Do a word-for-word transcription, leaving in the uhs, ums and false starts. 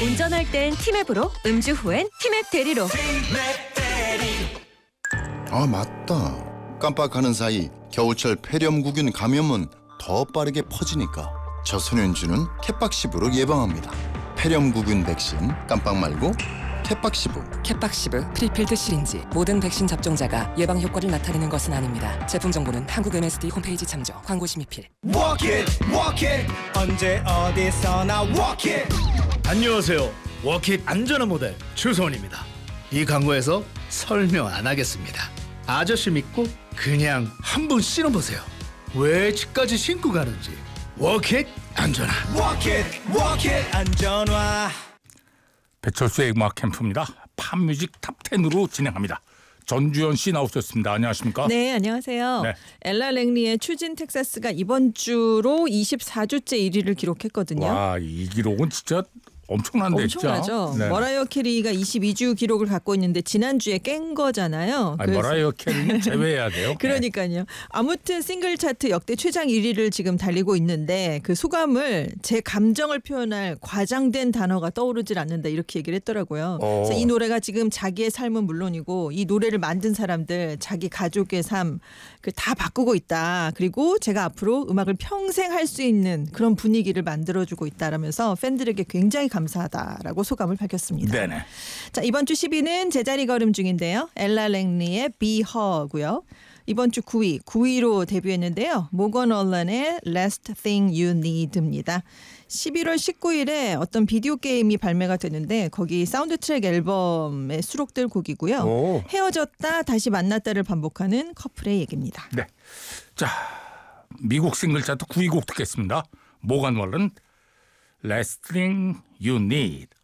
운전할 땐 티맵으로, 음주 후엔 티맵 대리로. 아 맞다. 깜빡하는 사이 겨우철 폐렴구균 감염은 더 빠르게 퍼지니까 저소년주는 캣박시브로 예방합니다. 폐렴구균 백신 깜빡 말고 캣박시브. 캣박시브 프리필드 시린지 모든 백신 접종자가 예방 효과를 나타내는 것은 아닙니다. 제품 정보는 한국 엠에스디 홈페이지 참조. 광고 심의필. Walk it, walk it. 언제 어디서나 walk it. 안녕하세요. 워킷 안전한 모델 주소원입니다. 이 광고에서 설명 안 하겠습니다. 아저씨 믿고 그냥 한번 신어보세요. 왜 집까지 신고 가는지. 워킷 안전한. Walk it, walk it. 안전화. 배철수의 음악 캠프입니다. 팝뮤직 탑텐으로 진행합니다. 전주현 씨 나오셨습니다. 안녕하십니까? 네, 안녕하세요. 네. 엘라 랭리의 추진 텍사스가 이번 주로 이십사 주째 일 위를 기록했거든요. 와, 이 기록은 진짜 엄청난데 엄청나죠. 진짜. 네. 머라이어 캐리가 이십이 주 기록을 갖고 있는데 지난주에 깬 거잖아요. 아니, 머라이어 캐리는 제외해야 돼요. 그러니까요. 아무튼 싱글 차트 역대 최장 일 위를 지금 달리고 있는데 그 소감을 제 감정을 표현할 과장된 단어가 떠오르질 않는다 이렇게 얘기를 했더라고요. 오. 그래서 이 노래가 지금 자기의 삶은 물론이고 이 노래를 만든 사람들 자기 가족의 삶 그 다 바꾸고 있다. 그리고 제가 앞으로 음악을 평생 할 수 있는 그런 분위기를 만들어주고 있다라면서 팬들에게 굉장히 감사하다라고 소감을 밝혔습니다. 네네. 자, 이번 주 십 위는 제자리 걸음 중인데요. 엘라 랭리의 Be Her고요. 이번 주 구 위, 구 위로 데뷔했는데요. 모건 얼런의 Last Thing You Need입니다. 십일월 십구일에 어떤 비디오 게임이 발매가 되는데 거기 사운드 트랙 앨범에 수록될 곡이고요. 오. 헤어졌다 다시 만났다를 반복하는 커플의 얘기입니다. 네. 자, 미국 싱글 차트 구 위 곡 듣겠습니다. 모건 월런 Last Thing You Need.